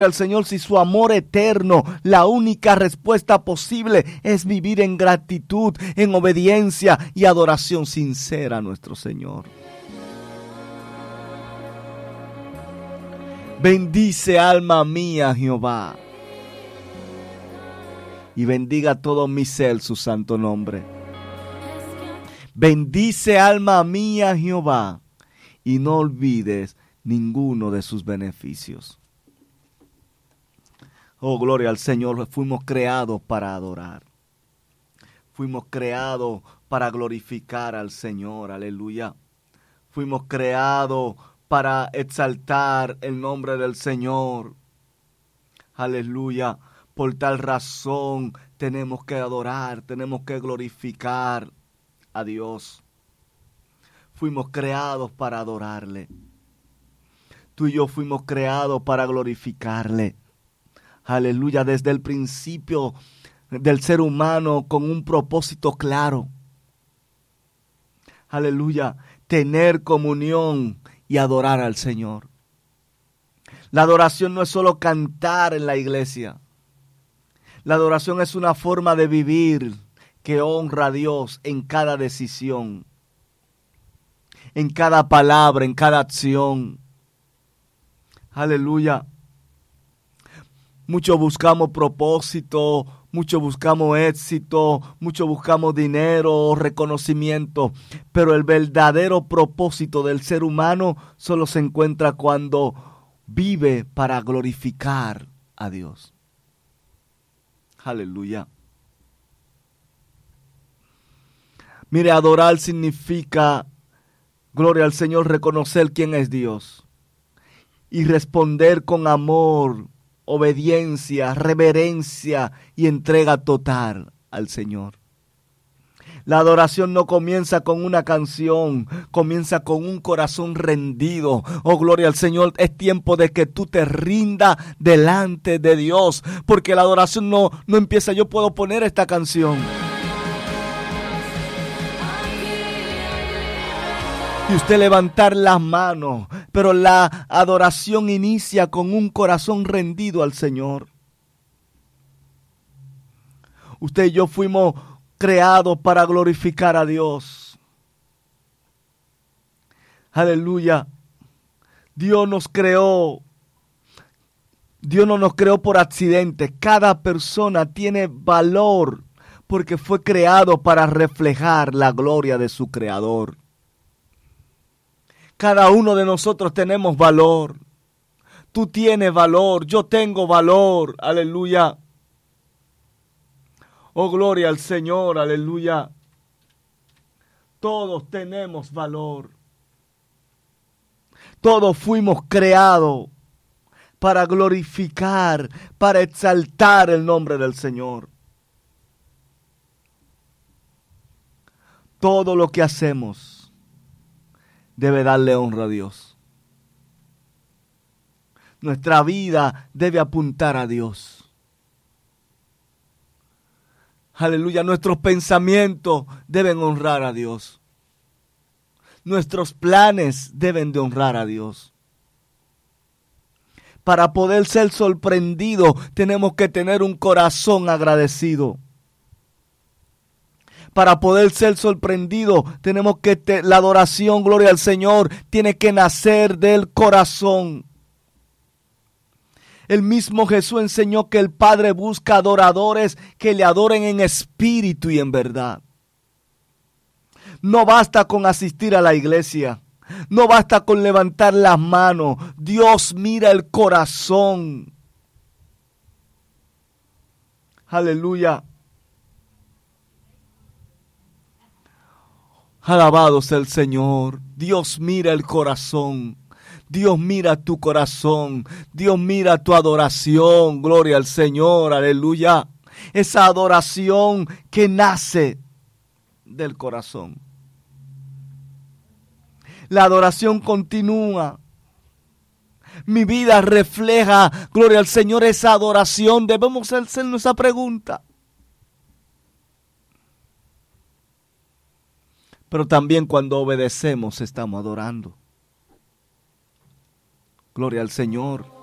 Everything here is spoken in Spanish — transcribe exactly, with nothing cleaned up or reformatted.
al Señor si su amor eterno, la única respuesta posible es vivir en gratitud, en obediencia y adoración sincera a nuestro Señor. Bendice alma mía Jehová, y bendiga todo mi ser su santo nombre. Bendice alma mía Jehová, y no olvides ninguno de sus beneficios. Oh, gloria al Señor. Fuimos creados para adorar. Fuimos creados para glorificar al Señor. Aleluya. Fuimos creados para exaltar el nombre del Señor. Aleluya. Por tal razón tenemos que adorar, tenemos que glorificar a Dios. Fuimos creados para adorarle. Tú y yo fuimos creados para glorificarle. Aleluya, desde el principio del ser humano con un propósito claro. Aleluya, tener comunión y adorar al Señor. La adoración no es solo cantar en la iglesia. La adoración es una forma de vivir que honra a Dios en cada decisión, en cada palabra, en cada acción. Aleluya. Muchos buscamos propósito, muchos buscamos éxito, muchos buscamos dinero, reconocimiento, pero el verdadero propósito del ser humano solo se encuentra cuando vive para glorificar a Dios. Aleluya. Mire, adorar significa, gloria al Señor, reconocer quién es Dios y responder con amor, obediencia, reverencia y entrega total al Señor. La adoración no comienza con una canción, comienza con un corazón rendido. Oh, gloria al Señor, es tiempo de que tú te rindas delante de Dios, porque la adoración no, no empieza, yo puedo poner esta canción y usted levantar las manos, pero la adoración inicia con un corazón rendido al Señor. Usted y yo fuimos creados para glorificar a Dios. Aleluya. Dios nos creó. Dios no nos creó por accidente. Cada persona tiene valor porque fue creado para reflejar la gloria de su Creador. Cada uno de nosotros tenemos valor. Tú tienes valor, yo tengo valor. Aleluya. Oh, gloria al Señor, aleluya. Todos tenemos valor. Todos fuimos creados para glorificar, para exaltar el nombre del Señor. Todo lo que hacemos debe darle honra a Dios. Nuestra vida debe apuntar a Dios. Aleluya, nuestros pensamientos deben honrar a Dios. Nuestros planes deben de honrar a Dios. Para poder ser sorprendidos, tenemos que tener un corazón agradecido. Para poder ser sorprendidos, tenemos que te, la adoración, gloria al Señor, tiene que nacer del corazón. El mismo Jesús enseñó que el Padre busca adoradores que le adoren en espíritu y en verdad. No basta con asistir a la iglesia. No basta con levantar las manos. Dios mira el corazón. Aleluya. Alabado sea el Señor. Dios mira el corazón. Dios mira tu corazón, Dios mira tu adoración, gloria al Señor, aleluya. Esa adoración que nace del corazón. La adoración continúa. Mi vida refleja, gloria al Señor, esa adoración. Debemos hacernos esa pregunta. Pero también cuando obedecemos estamos adorando. Gloria al Señor.